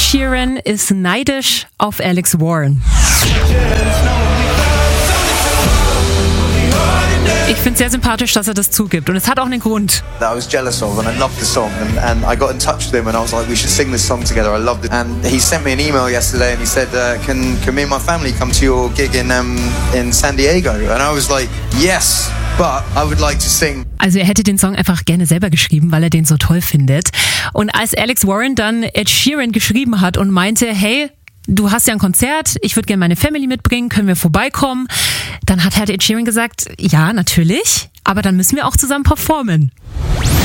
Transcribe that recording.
Sheeran ist neidisch auf Alex Warren. Ich finde es sehr sympathisch, dass er das zugibt. Und es hat auch einen Grund. That I was jealous of, and I loved the song, and I got in touch with him, and I was like, we should sing this song together. I loved it, and he sent me an email yesterday, and he said, can me and my family come to your gig in San Diego? And I was like, yes, but I would like to sing. Also er hätte den Song einfach gerne selber geschrieben, weil er den so toll findet. Und als Alex Warren dann Ed Sheeran geschrieben hat und meinte, hey, du hast ja ein Konzert, ich würde gerne meine Family mitbringen, können wir vorbeikommen? Dann hat Ed Sheeran gesagt, ja, natürlich, aber dann müssen wir auch zusammen performen.